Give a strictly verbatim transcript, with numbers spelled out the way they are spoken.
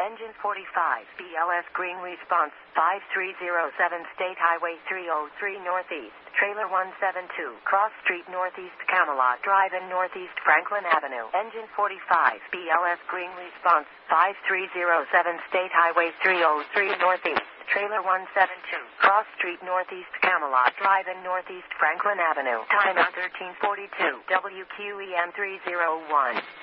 Engine forty-five, B L S green response, five three zero seven State Highway three oh three Northeast, trailer one seventy-two, Cross Street Northeast, Camelot Drive in Northeast, Franklin Avenue. Engine forty-five, B L S green response, five three zero seven State Highway three oh three Northeast, trailer one seventy-two, Cross Street Northeast, Camelot Drive in Northeast, Franklin Avenue. Time on thirteen forty-two, W Q E M three oh one.